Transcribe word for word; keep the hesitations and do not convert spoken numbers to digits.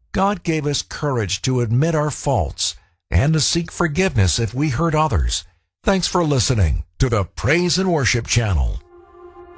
God gave us courage to admit our faults and to seek forgiveness if we hurt others. Thanks for listening to the Praise and Worship Channel.